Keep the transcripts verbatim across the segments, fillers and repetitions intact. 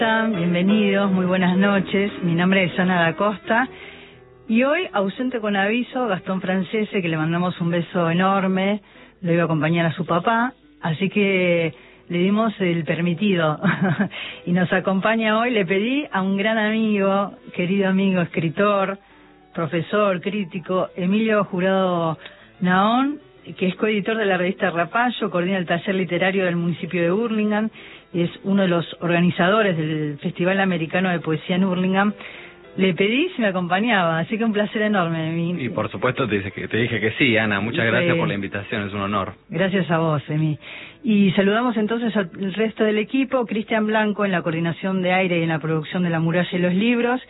Bienvenidos, muy buenas noches. Mi nombre es Ana da Costa y hoy, ausente con aviso, Gastón Francese, que le mandamos un beso enorme, lo iba a acompañar a su papá, así que le dimos el permitido y nos acompaña hoy. Le pedí a un gran amigo, querido amigo, escritor, profesor, crítico, Emilio Jurado Naón, que es coeditor de la revista Rapallo, coordina el taller literario del municipio de Hurlingham y es uno de los organizadores del Festival Americano de Poesía en Hurlingham. Le pedí si me acompañaba, así que un placer enorme. Y por supuesto te dije que, te dije que sí, Ana, muchas gracias por la invitación, es un honor. Gracias a vos, Emi. Y saludamos entonces al resto del equipo: Cristian Blanco en la coordinación de aire y en la producción de La Muralla y los Libros,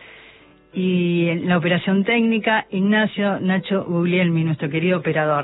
y en la operación técnica, Ignacio Nacho Guglielmi, nuestro querido operador.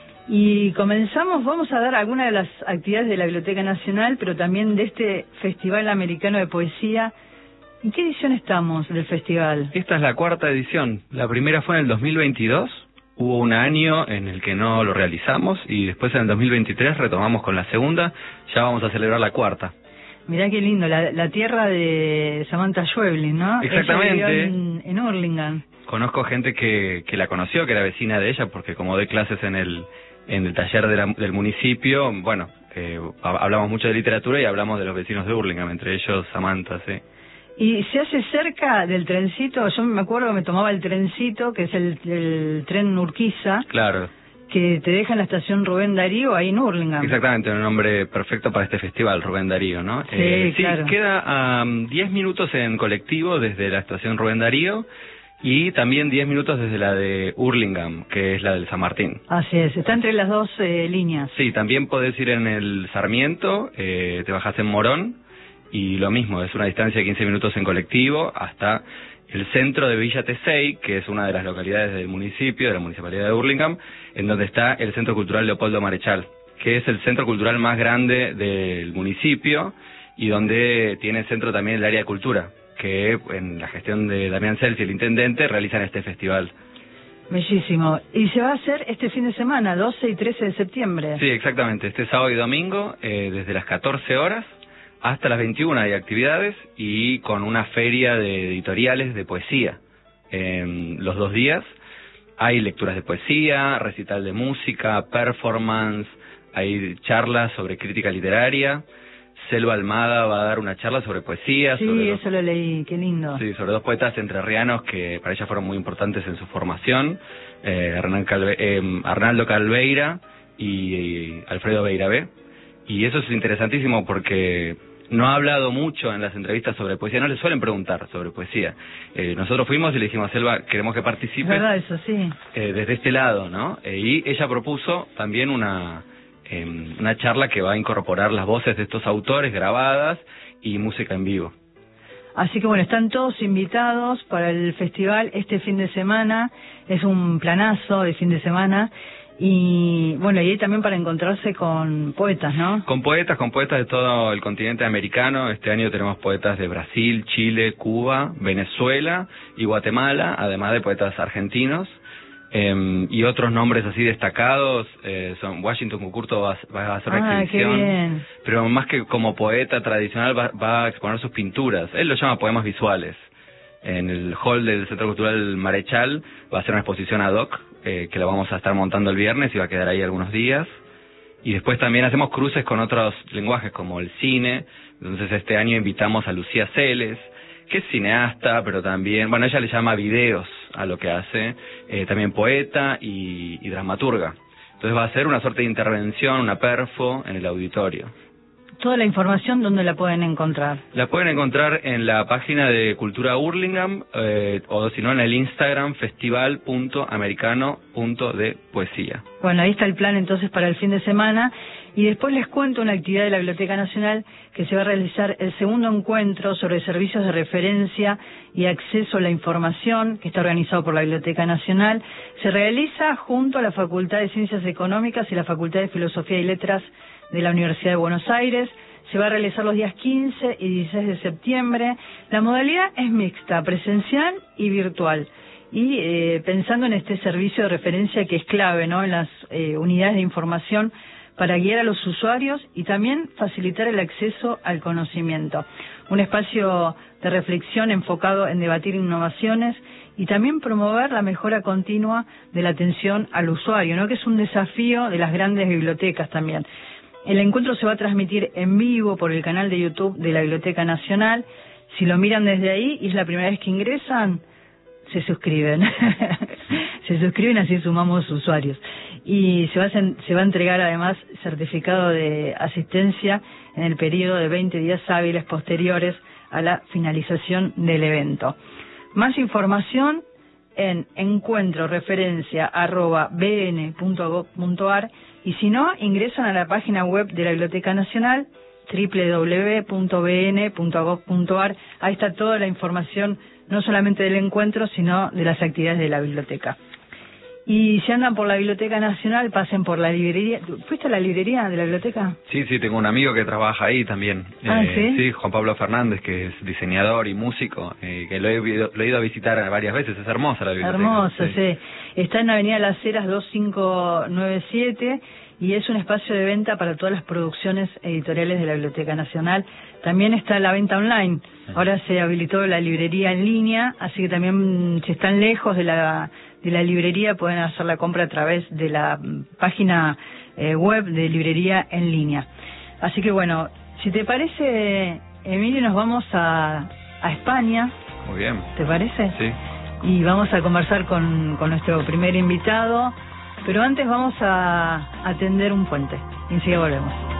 Y comenzamos, vamos a dar algunas de las actividades de la Biblioteca Nacional, pero también de este Festival Americano de Poesía. ¿En qué edición estamos del festival? Esta es la cuarta edición. La primera fue en el dos mil veintidós, hubo un año en el que no lo realizamos y después en el dos mil veintitrés retomamos con la segunda, ya vamos a celebrar la cuarta. Mirá qué lindo, la, la tierra de Samantha Schweblin, ¿no? Exactamente. Ella vivió en, en Hurlingham. Conozco gente que, que la conoció, que era vecina de ella, porque como doy clases en el... en el taller de la, del municipio, bueno, eh, hablamos mucho de literatura y hablamos de los vecinos de Hurlingham, entre ellos Samantha, sí. ¿Y se hace cerca del trencito? Yo me acuerdo que me tomaba el trencito, que es el, el tren Urquiza. Claro. Que te deja en la estación Rubén Darío, ahí en Hurlingham. Exactamente, un nombre perfecto para este festival, Rubén Darío, ¿no? Sí, eh, sí, claro. Queda a um, diez minutos en colectivo desde la estación Rubén Darío, y también diez minutos desde la de Hurlingham, que es la del San Martín. Así es, está entre las dos eh, líneas. Sí, también podés ir en el Sarmiento, eh, te bajás en Morón, y lo mismo, es una distancia de quince minutos en colectivo hasta el centro de Villa Tesey, que es una de las localidades del municipio, de la municipalidad de Hurlingham, en donde está el Centro Cultural Leopoldo Marechal, que es el centro cultural más grande del municipio y donde tiene centro también el área de cultura, que en la gestión de Damián Celsi, el intendente, realizan este festival. Bellísimo. Y se va a hacer este fin de semana, doce y trece de septiembre. Sí, exactamente. Este sábado y domingo, eh, desde las catorce horas hasta las veintiuna hay actividades, y con una feria de editoriales de poesía. Eh, los dos días hay lecturas de poesía, recital de música, performance, hay charlas sobre crítica literaria. Selva Almada va a dar una charla sobre poesía. Sí, sobre eso dos, lo leí, qué lindo. Sí, sobre dos poetas entrerrianos que para ella fueron muy importantes en su formación, eh, Hernán Calve, eh, Arnaldo Calveira y, y Alfredo Beirabé. Y eso es interesantísimo porque no ha hablado mucho en las entrevistas sobre poesía, no le suelen preguntar sobre poesía. Eh, nosotros fuimos y le dijimos a Selva, queremos que participe. Es verdad, eso sí. Eh, desde este lado, ¿no? Eh, y ella propuso también una... Eh, una charla que va a incorporar las voces de estos autores grabadas y música en vivo. Así que bueno, están todos invitados para el festival este fin de semana. Es un planazo de fin de semana. Y bueno, y ahí también para encontrarse con poetas, ¿no? Con poetas, con poetas de todo el continente americano. Este año tenemos poetas de Brasil, Chile, Cuba, Venezuela y Guatemala, además de poetas argentinos. Eh, y otros nombres así destacados, eh, son Washington Cucurto va, va a hacer una ah, exhibición, qué bien. Pero más que como poeta tradicional va, va a exponer sus pinturas. Él lo llama poemas visuales. En el hall del Centro Cultural Marechal va a ser una exposición ad hoc, eh, que la vamos a estar montando el viernes y va a quedar ahí algunos días. Y después también hacemos cruces con otros lenguajes como el cine. Entonces este año invitamos a Lucía Celes, que es cineasta, pero también, bueno, ella le llama videos a lo que hace, eh, también poeta y, y dramaturga. Entonces va a ser una suerte de intervención, una perfo en el auditorio. Toda la información, ¿dónde la pueden encontrar? La pueden encontrar en la página de Cultura Hurlingham, eh, o si no en el Instagram festival punto americano punto de poesía. Bueno, ahí está el plan entonces para el fin de semana. Y después les cuento una actividad de la Biblioteca Nacional que se va a realizar, el segundo encuentro sobre servicios de referencia y acceso a la información, que está organizado por la Biblioteca Nacional. Se realiza junto a la Facultad de Ciencias Económicas y la Facultad de Filosofía y Letras de la Universidad de Buenos Aires. Se va a realizar los días quince y dieciséis de septiembre. La modalidad es mixta, presencial y virtual. Y eh, pensando en este servicio de referencia que es clave, ¿no?, en las eh, unidades de información para guiar a los usuarios y también facilitar el acceso al conocimiento. Un espacio de reflexión enfocado en debatir innovaciones y también promover la mejora continua de la atención al usuario, ¿no? Que es un desafío de las grandes bibliotecas también. El encuentro se va a transmitir en vivo por el canal de YouTube de la Biblioteca Nacional. Si lo miran desde ahí y es la primera vez que ingresan, se suscriben. Se suscriben, así sumamos usuarios. Y se va, a, se va a entregar además certificado de asistencia en el periodo de veinte días hábiles posteriores a la finalización del evento. Más información en encuentro referencia arroba bn punto gov punto ar y si no, ingresan a la página web de la Biblioteca Nacional doble u doble u doble u punto b n punto gov punto ar. Ahí está toda la información, no solamente del encuentro, sino de las actividades de la biblioteca. Y si andan por la Biblioteca Nacional, pasen por la librería. ¿Fuiste a la librería de la biblioteca? Sí, sí, tengo un amigo que trabaja ahí también. Ah, eh, ¿sí? Sí, Juan Pablo Fernández, que es diseñador y músico, eh, que lo he, ido, lo he ido a visitar varias veces. Es hermosa la biblioteca. Hermosa, sí. sí. Está en Avenida Las Heras dos cinco nueve siete y es un espacio de venta para todas las producciones editoriales de la Biblioteca Nacional. También está la venta online. Ahora se habilitó la librería en línea, así que también si están lejos de la de la librería pueden hacer la compra a través de la página eh, web de librería en línea. Así que bueno, si te parece, Emilio, nos vamos a, a España. Muy bien. ¿Te parece? Sí. Y vamos a conversar con, con nuestro primer invitado, pero antes vamos a atender un puente y enseguida volvemos.